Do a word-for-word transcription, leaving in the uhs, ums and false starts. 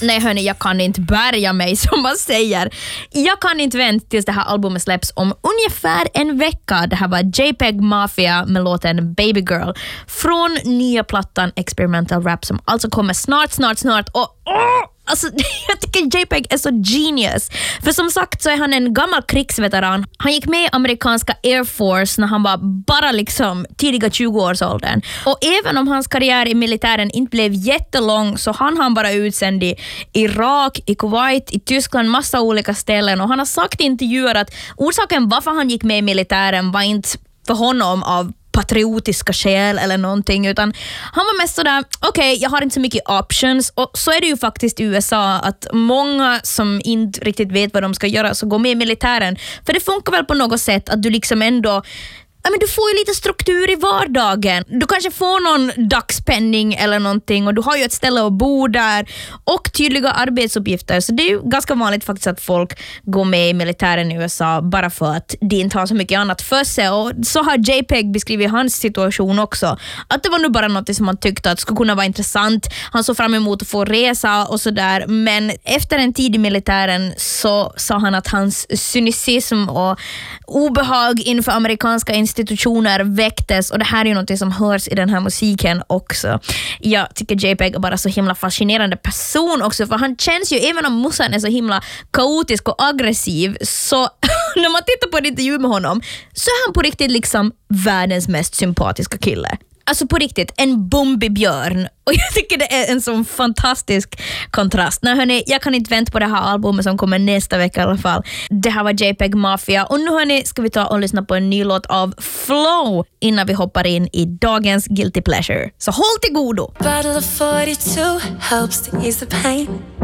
Nej hörni, jag kan inte bärga mig som man säger. Jag kan inte vänta tills det här albumet släpps om ungefär en vecka. Det här var JPEG Mafia med låten Baby Girl från nya plattan Experimental Rap som alltså kommer snart, snart, snart. Och åh! Alltså, jag tycker JPEG är så genius. För som sagt så är han en gammal krigsveteran. Han gick med i amerikanska Air Force när han var bara liksom tidiga tjugo-årsåldern. Och även om hans karriär i militären inte blev jättelång så hann han bara utsänd i Irak, i Kuwait, i Tyskland, massa olika ställen. Och han har sagt i intervjuer att orsaken varför han gick med i militären var inte för honom av patriotiska skäl eller någonting, utan han var mest sådär, okej, okay, jag har inte så mycket options, och så är det ju faktiskt i U S A att många som inte riktigt vet vad de ska göra så går med i militären, för det funkar väl på något sätt att du liksom ändå ja, men du får ju lite struktur i vardagen. Du kanske får någon dagspenning eller någonting och du har ju ett ställe att bo där och tydliga arbetsuppgifter. Så det är ju ganska vanligt faktiskt att folk går med i militären i U S A bara för att de inte har så mycket annat för sig. Och så har JPEG beskrivit hans situation också. Att det var nu bara något som han tyckte att skulle kunna vara intressant. Han såg fram emot att få resa och sådär. Men efter en tid i militären så sa han att hans cynism och obehag inför amerikanska institutioner väcktes, och det här är ju något som hörs i den här musiken också. Jag tycker JPEG är bara så himla fascinerande person också, för han känns ju, även om musan är så himla kaotisk och aggressiv, så när man tittar på en intervju med honom så är han på riktigt liksom världens mest sympatiska kille. Alltså på riktigt, en bombibjörn. Och jag tycker det är en sån fantastisk kontrast. Nej hörni, jag kan inte vänta på det här albumet som kommer nästa vecka i alla fall. Det här var JPEG Mafia. Och nu hörni, ska vi ta och lyssna på en ny låt av Flow innan vi hoppar in i dagens Guilty Pleasure. Så håll till godo! Bottle of forty-two helps to ease the pain.